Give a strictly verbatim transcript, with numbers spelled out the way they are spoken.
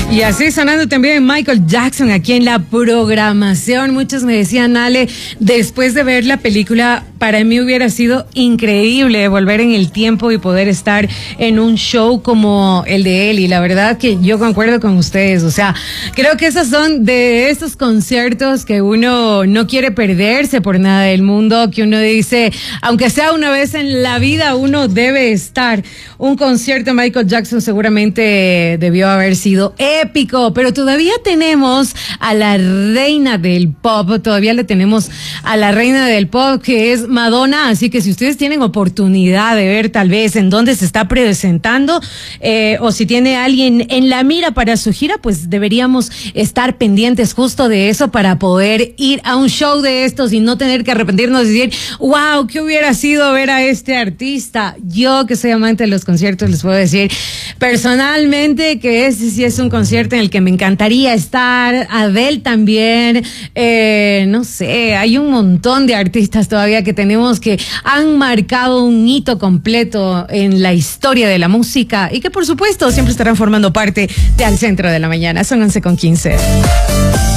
Y así sonando también Michael Jackson aquí en la programación. Muchos me decían, Ale, después de ver la película, para mí hubiera sido increíble volver en el tiempo y poder estar en un show como el de él. Y la verdad que yo concuerdo con ustedes. O sea, creo que esos son de esos conciertos que uno no quiere perderse por nada del mundo, que uno dice, aunque sea una vez en la vida, uno debe estar. Un concierto de Michael Jackson seguramente debió haber sido épico, pero todavía tenemos a la reina del pop, todavía le tenemos a la reina del pop, que es Madonna. Así que si ustedes tienen oportunidad de ver tal vez en dónde se está presentando, eh, o si tiene alguien en la mira para su gira, pues deberíamos estar pendientes justo de eso para poder ir a un show de estos y no tener que arrepentirnos y decir, wow, ¿qué hubiera sido ver a este artista? Yo, que soy amante de los conciertos, les puedo decir personalmente que ese sí es un concierto en el que me encantaría estar. Adele también, eh, no sé, hay un montón de artistas todavía que tenemos que han marcado un hito completo en la historia de la música y que por supuesto siempre estarán formando parte de Al Centro de la Mañana. Son once con quince.